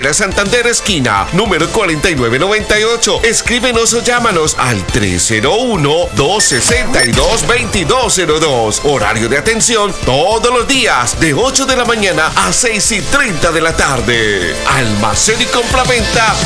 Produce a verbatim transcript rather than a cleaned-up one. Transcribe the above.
Avenida Santander, esquina, número cuarenta y nueve noventa y ocho. Escríbenos o llámanos al tres cero uno, dos seis dos, dos dos cero dos. Horario de atención todos los días, de ocho de la mañana a seis y treinta de la tarde. Almacén y compra-venta